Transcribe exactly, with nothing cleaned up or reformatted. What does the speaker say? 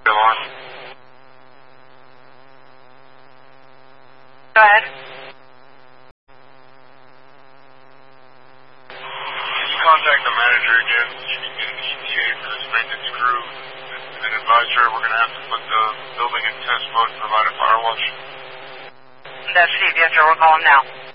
Go on. Go ahead. Can you contact the manager again? You can get an E T A for this maintenance crew and advise her we're going to have to put the building in test mode and provide a fire wash. That's C. Yes, sir. We're calling now.